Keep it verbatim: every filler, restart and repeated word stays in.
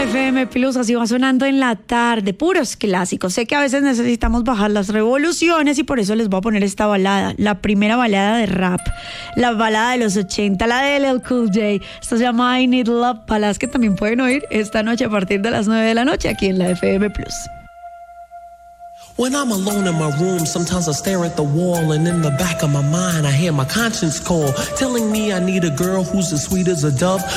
F M Plus, así va sonando en la tarde, puros clásicos. Sé que a veces necesitamos bajar las revoluciones y por eso les voy a poner esta balada, la primera balada de rap, la balada de los ochenta, la de L L Cool J. Esto se llama I Need Love, baladas que también pueden oír esta noche a partir de las nueve de la noche aquí en la F M Plus. When I'm alone in my room, sometimes I stare at the wall, and in the back of my mind I hear my conscience call, telling me I need a girl who's as sweet as a dove,